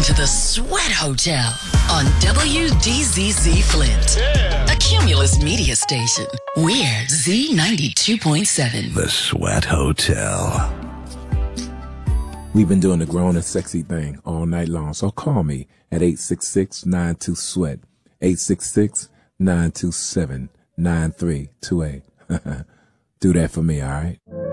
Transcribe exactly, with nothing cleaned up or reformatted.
into the Sweat Hotel on W D Z Z Flint, yeah. A Cumulus media station. We're Z ninety-two point seven. The Sweat Hotel. We've been doing the grown and sexy thing all night long, so call me at eight six six, nine two, SWEAT, eight six six, nine two seven, nine three two eight. Do that for me, all right?